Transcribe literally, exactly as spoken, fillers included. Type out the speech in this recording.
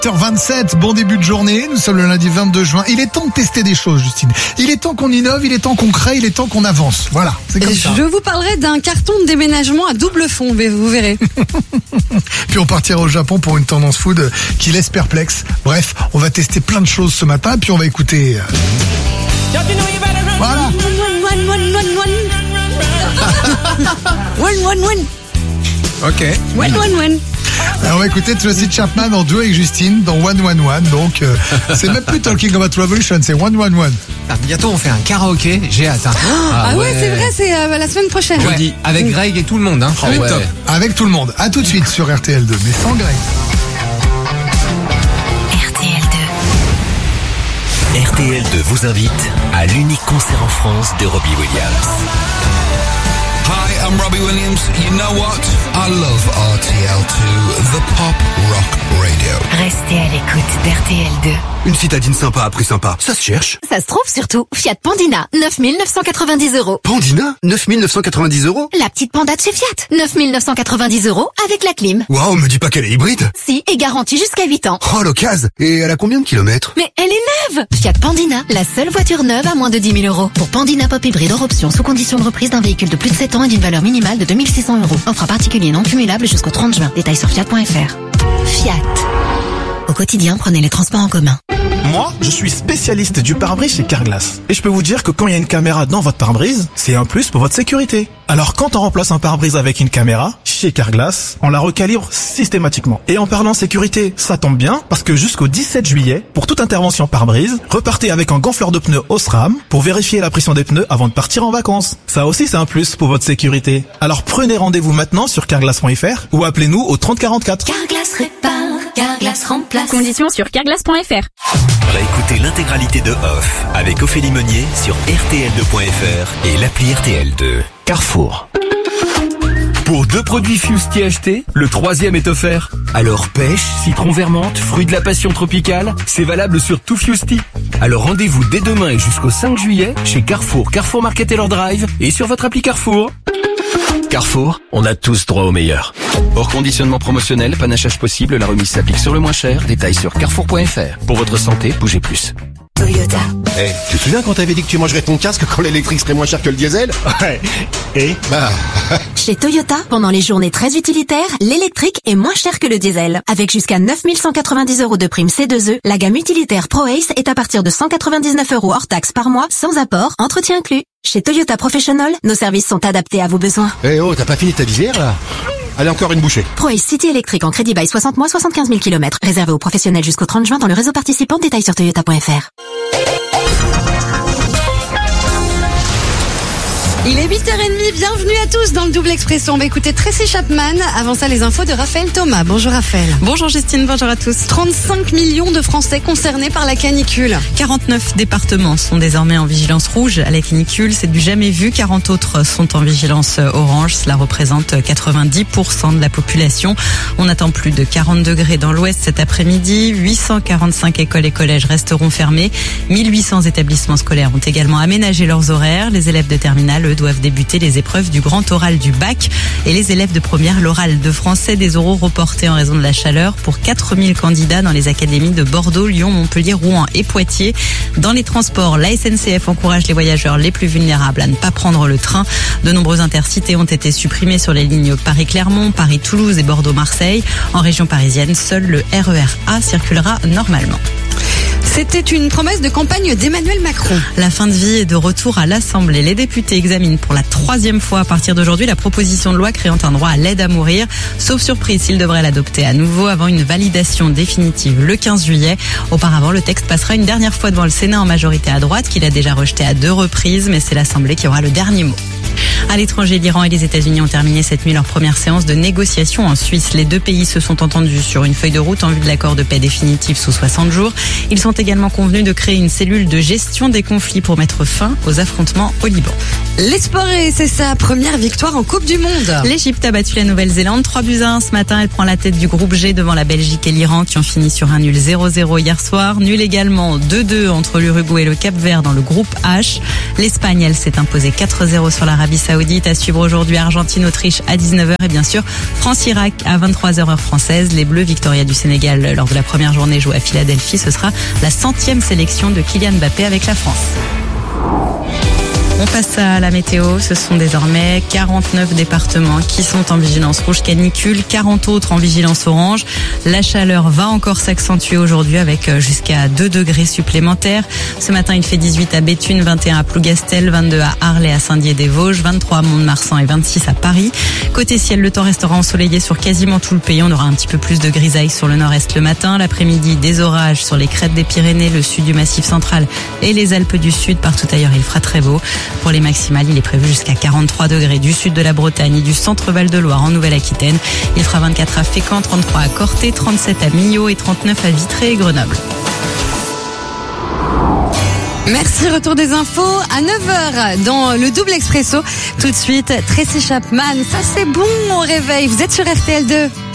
huit heures vingt-sept, bon début de journée, nous sommes le lundi vingt-deux juin. Il est temps de tester des choses, Justine. Il est temps qu'on innove, il est temps qu'on crée, il est temps qu'on avance. Voilà, c'est comme ça. Je vous parlerai d'un carton de déménagement à double fond, vous verrez. Puis on partira au Japon pour une tendance food qui laisse perplexe. Bref, on va tester plein de choses ce matin, puis on va écouter... Voilà. One, one, one, one. One, one, one. Ok. One, one, one. Alors on va écouter Tracy Chapman en duo avec Justine dans One One One. Donc euh, c'est même plus Talking About Revolution, c'est One One One. Ah, bientôt on fait un karaoké, j'ai hâte. Hein. Ah, ah ouais, ouais c'est vrai, c'est euh, la semaine prochaine. Je dis avec Greg et tout le monde. Hein. Oh, ouais. Top. Avec tout le monde. À tout de suite sur R T L deux, mais sans Greg. R T L deux. R T L deux vous invite à l'unique concert en France de Robbie Williams. Hi, I'm Robbie Williams. You know what? I love R T L two, the pop rock radio. Restez à l'écoute d'R T L deux. Une citadine sympa à prix sympa, ça se cherche. Ça se trouve surtout. Fiat Pandina, neuf mille neuf cent quatre-vingt-dix euros. Pandina, neuf mille neuf cent quatre-vingt-dix euros. La petite Panda de chez Fiat, neuf mille neuf cent quatre-vingt-dix euros avec la clim. Waouh, me dis pas qu'elle est hybride. Si, et garantie jusqu'à huit ans. Oh, l'occasion. Et elle a combien de kilomètres? Mais elle est neuve. Fiat Pandina, la seule voiture neuve à moins de dix mille euros. Pour Pandina Pop hybride hors option, sous condition de reprise d'un véhicule de plus de sept ans et d'une valeur minimale de deux mille six cents euros. Offre à particulier non cumulable jusqu'au trente juin. Détails sur fiat point f r. Fiat. Au quotidien, prenez les transports en commun. Moi, je suis spécialiste du pare-brise chez Carglass. Et je peux vous dire que quand il y a une caméra dans votre pare-brise, c'est un plus pour votre sécurité. Alors quand on remplace un pare-brise avec une caméra, chez Carglass, on la recalibre systématiquement. Et en parlant sécurité, ça tombe bien, parce que jusqu'au dix-sept juillet, pour toute intervention pare-brise, repartez avec un gonfleur de pneus Osram pour vérifier la pression des pneus avant de partir en vacances. Ça aussi, c'est un plus pour votre sécurité. Alors prenez rendez-vous maintenant sur carglass point f r ou appelez-nous au trente quarante-quatre. Carglass répare, Carglass remplace. Conditions sur carglass point f r. Réécoutez l'intégralité de Off avec Ophélie Meunier sur R T L deux point f r et l'appli R T L deux. Carrefour. Pour deux produits Fusti achetés, le troisième est offert. Alors pêche, citron vermente, fruits de la passion tropicale, c'est valable sur tout Fusti. Alors rendez-vous dès demain et jusqu'au cinq juillet chez Carrefour, Carrefour Market Taylor Drive et sur votre appli Carrefour. Carrefour, on a tous droit au meilleur. Hors conditionnement promotionnel, panachage possible, la remise s'applique sur le moins cher. Détails sur carrefour point f r. Pour votre santé, bougez plus. Toyota. Eh, hey, tu te souviens quand t'avais dit que tu mangerais ton casque quand l'électrique serait moins cher que le diesel? Ouais. Et bah. Chez Toyota, pendant les journées très utilitaires, l'électrique est moins cher que le diesel. Avec jusqu'à neuf mille cent quatre-vingt-dix euros de prime C deux E, la gamme utilitaire ProAce est à partir de cent quatre-vingt-dix-neuf euros hors taxe par mois, sans apport, entretien inclus. Chez Toyota Professional, nos services sont adaptés à vos besoins. Eh hey oh, t'as pas fini ta visière là? Allez, encore une bouchée. ProAce City électrique en crédit bail soixante mois, soixante-quinze mille kilomètres. Réservé aux professionnels jusqu'au trente juin dans le réseau participant. Détails sur toyota point f r. Il est huit heures trente, bienvenue à tous dans le Double Expresso. On va écouter Tracy Chapman. Avant ça, les infos de Raphaël Thomas. Bonjour Raphaël. Bonjour Justine, bonjour à tous. trente-cinq millions de Français concernés par la canicule. quarante-neuf départements sont désormais en vigilance rouge à la canicule. C'est du jamais vu. quarante autres sont en vigilance orange. Cela représente quatre-vingt-dix pour cent de la population. On attend plus de quarante degrés dans l'ouest cet après-midi. huit cent quarante-cinq écoles et collèges resteront fermés. mille huit cents établissements scolaires ont également aménagé leurs horaires. Les élèves de terminale, eux, doivent débuter les épreuves du grand oral du bac et les élèves de première l'oral de français. Des oraux reportés en raison de la chaleur pour quatre mille candidats dans les académies de Bordeaux, Lyon, Montpellier, Rouen et Poitiers. Dans les transports, la S N C F encourage les voyageurs les plus vulnérables à ne pas prendre le train. De nombreux intercités ont été supprimés sur les lignes Paris-Clermont, Paris-Toulouse et Bordeaux-Marseille. En région parisienne, seul le R E R A circulera normalement. C'était une promesse de campagne d'Emmanuel Macron. La fin de vie est de retour à l'Assemblée. Les députés examinent pour la troisième fois à partir d'aujourd'hui la proposition de loi créant un droit à l'aide à mourir. Sauf surprise, s'ils devraient l'adopter à nouveau avant une validation définitive le quinze juillet. Auparavant, le texte passera une dernière fois devant le Sénat en majorité à droite, qu'il a déjà rejeté à deux reprises, mais c'est l'Assemblée qui aura le dernier mot. À l'étranger, l'Iran et les États-Unis ont terminé cette nuit leur première séance de négociation en Suisse. Les deux pays se sont entendus sur une feuille de route en vue de l'accord de paix définitif sous soixante jours. Ils sont également convenus de créer une cellule de gestion des conflits pour mettre fin aux affrontements au Liban. L'Espoiré, c'est sa première victoire en Coupe du Monde. L'Égypte a battu la Nouvelle-Zélande trois buts à un ce matin. Elle prend la tête du groupe G devant la Belgique et l'Iran qui ont fini sur un nul zéro zéro hier soir. Nul également deux deux entre l'Uruguay et le Cap-Vert dans le groupe H. L'Espagne, elle, s'est imposée quatre zéro sur l'Arabie Saoudite. Saoudite. À suivre aujourd'hui Argentine-Autriche à dix-neuf heures et bien sûr France-Irak à vingt-trois heures heure française. Les Bleus, Victoria du Sénégal lors de la première journée jouée à Philadelphie. Ce sera la centième sélection de Kylian Mbappé avec la France. On passe à la météo. Ce sont désormais quarante-neuf départements qui sont en vigilance rouge canicule, quarante autres en vigilance orange. La chaleur va encore s'accentuer aujourd'hui avec jusqu'à deux degrés supplémentaires. Ce matin, il fait dix-huit à Béthune, vingt et un à Plougastel, vingt-deux à Arles et à Saint-Dié-des-Vosges, vingt-trois à Mont-de-Marsan et vingt-six à Paris. Côté ciel, le temps restera ensoleillé sur quasiment tout le pays. On aura un petit peu plus de grisaille sur le nord-est le matin. L'après-midi, des orages sur les crêtes des Pyrénées, le sud du Massif central et les Alpes du Sud. Partout ailleurs, il fera très beau. Pour les maximales, il est prévu jusqu'à quarante-trois degrés du sud de la Bretagne et du centre Val-de-Loire en Nouvelle-Aquitaine. Il fera vingt-quatre à Fécamp, trente-trois à Corté, trente-sept à Millau et trente-neuf à Vitré et Grenoble. Merci, retour des infos à neuf heures dans le double expresso. Tout de suite, Tracy Chapman, ça c'est bon au réveil. Vous êtes sur R T L deux.